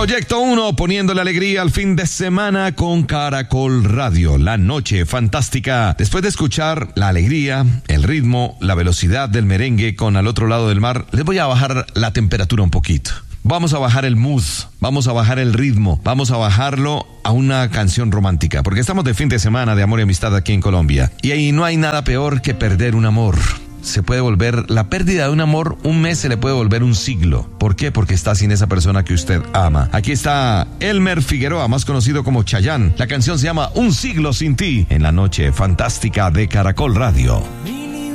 Proyecto 1, poniéndole alegría al fin de semana con Caracol Radio, la noche fantástica. Después de escuchar la alegría, el ritmo, la velocidad del merengue con Al Otro Lado del Mar, les voy a bajar la temperatura un poquito. Vamos a bajar el mood, vamos a bajar el ritmo, vamos a bajarlo a una canción romántica, porque estamos de fin de semana de amor y amistad aquí en Colombia. Y ahí no hay nada peor que perder un amor. Se puede volver, la pérdida de un amor, un mes se le puede volver un siglo. ¿Por qué? Porque está sin esa persona que usted ama. Aquí está Elmer Figueroa, más conocido como Chayanne. La canción se llama Un siglo sin ti, en la noche fantástica de Caracol Radio.